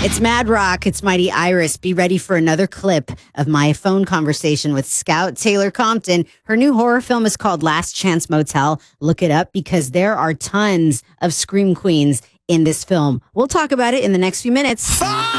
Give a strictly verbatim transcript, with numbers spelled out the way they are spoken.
It's Mad Rock. It's Mighty Iris. Be ready for another clip of my phone conversation with Scout Taylor Compton. Her new horror film is called Last Chance Motel. Look it up because there are tons of scream queens in this film. We'll talk about it in the next few minutes.